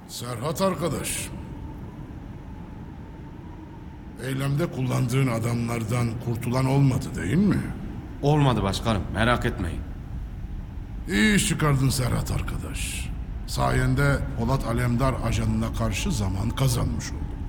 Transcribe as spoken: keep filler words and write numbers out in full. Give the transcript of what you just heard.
Serhat arkadaş. Eylemde kullandığın adamlardan kurtulan olmadı değil mi? Olmadı başkanım, merak etmeyin. İyi iş çıkardın Serhat arkadaş. Sayende Polat Alemdar ajanına karşı zaman kazanmış olduk.